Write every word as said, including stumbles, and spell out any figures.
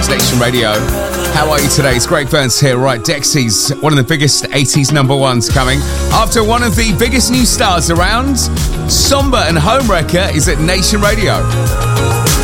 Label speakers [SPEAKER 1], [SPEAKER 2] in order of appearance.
[SPEAKER 1] It's Nation Radio. How are you today? It's Greg Burns here. Right, Dexy's one of the biggest eighties number ones coming. After one of the biggest new stars around, Somber and Homewrecker is at Nation Radio.